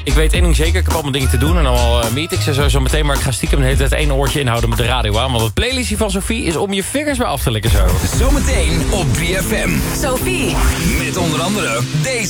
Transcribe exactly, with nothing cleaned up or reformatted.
Ik weet één ding zeker, ik heb allemaal dingen te doen en allemaal uh, meetings en zo, zo meteen. Maar ik ga stiekem de hele tijd één oortje inhouden met de radio aan. Want het playlistje van Sophie is om je vingers bij af te likken zo. Zometeen op drie F M. Sophie. Met onder andere deze.